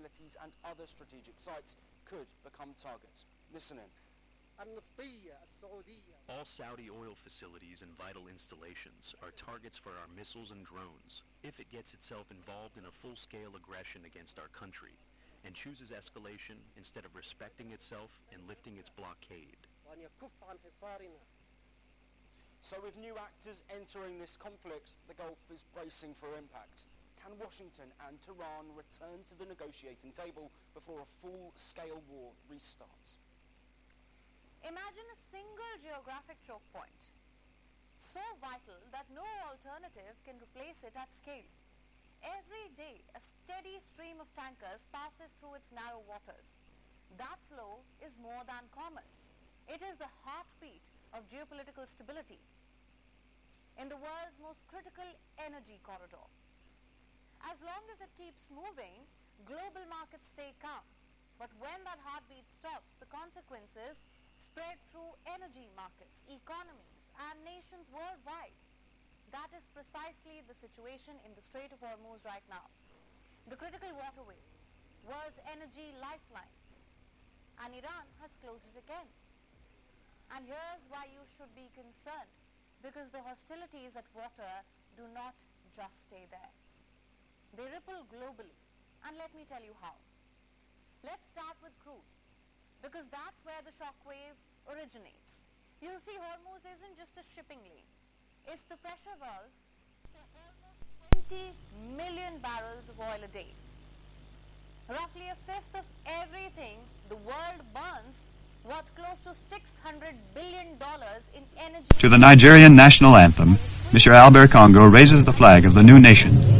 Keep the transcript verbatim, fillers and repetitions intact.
facilities and other strategic sites could become targets. Listen in. All Saudi oil facilities and vital installations are targets for our missiles and drones if it gets itself involved in a full-scale aggression against our country and chooses escalation instead of respecting itself and lifting its blockade. So with new actors entering this conflict, the Gulf is bracing for impact. Can Washington and Tehran return to the negotiating table before a full-scale war restarts? Imagine a single geographic choke point, so vital that no alternative can replace it at scale. Every day, a steady stream of tankers passes through its narrow waters. That flow is more than commerce. It is the heartbeat of geopolitical stability in the world's most critical energy corridor. As long as it keeps moving, global markets stay calm. But when that heartbeat stops, the consequences spread through energy markets, economies, and nations worldwide. That is precisely the situation in the Strait of Hormuz right now. The critical waterway, world's energy lifeline, and Iran has closed it again. And here's why you should be concerned, because the hostilities at water do not just stay there. They ripple globally, and let me tell you how. Let's start with crude, because that's where the shockwave originates. You see, Hormuz isn't just a shipping lane. It's the pressure valve for almost twenty million barrels of oil a day. Roughly a fifth of everything the world burns, worth close to six hundred billion dollars in energy. To the Nigerian national anthem, Mister Albert Congo raises the flag of the new nation.